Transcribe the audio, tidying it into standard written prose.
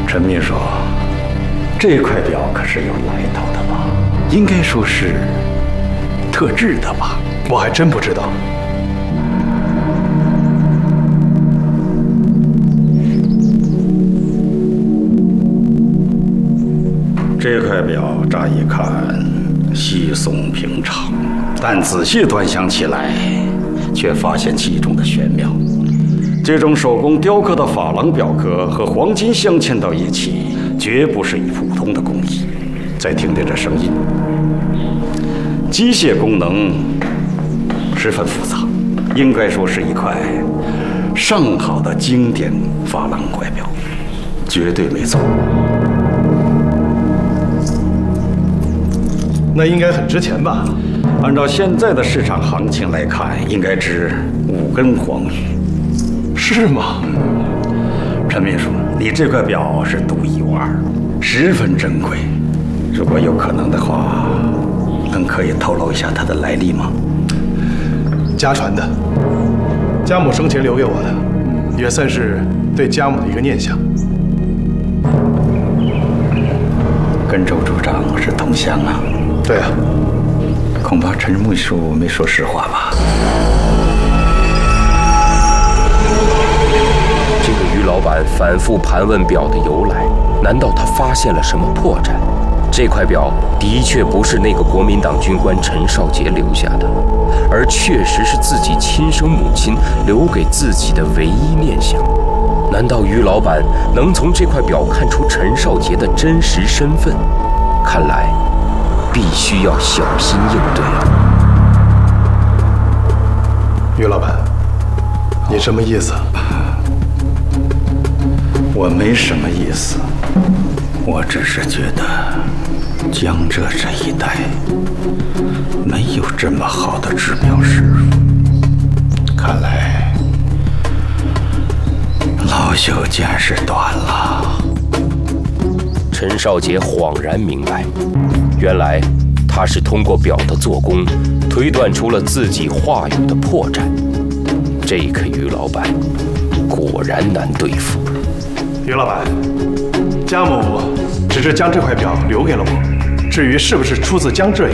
陈秘书，这块表可是有来头的吧？应该说是特制的吧？ 我还真不知道。 这块表乍一看稀松平常，但仔细端详起来，却发现其中的玄妙。这种手工雕刻的珐琅表壳和黄金镶嵌到一起，绝不是一普通的工艺。再听听这声音，机械功能十分复杂，应该说是一块上好的经典珐琅怀表，绝对没错。 那应该很值钱吧？ 按照现在的市场行情来看，应该值5根黄玉。 是吗？ 陈秘书，你这块表是独一无二，十分珍贵。如果有可能的话，能可以透露一下它的来历吗？ 家传的，家母生前留给我的，也算是对家母的一个念想。 跟周处长是同乡啊？ 对啊。 恐怕陈秘书没说实话吧？ 这个于老板反复盘问表的由来，难道他发现了什么破绽？这块表的确不是那个国民党军官陈少杰留下的，而确实是自己亲生母亲留给自己的唯一念想。难道于老板能从这块表看出陈少杰的真实身份？看来必须要小心应对了。 于老板，你什么意思？ 我没什么意思，我只是觉得江浙这一带没有这么好的制表师傅，看来老朽见识短了。 陈少杰恍然明白，原来他是通过表的做工推断出了自己话语的破绽。这个于老板果然难对付。 于老板，家母只是将这块表留给了我，至于是不是出自江浙